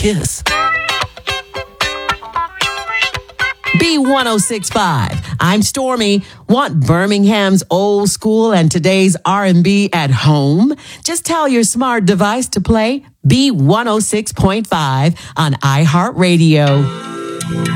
kiss. B1065. I'm Stormy. Want Birmingham's old school and today's R&B at home? Just tell your smart device to play B106.5 on iHeartRadio.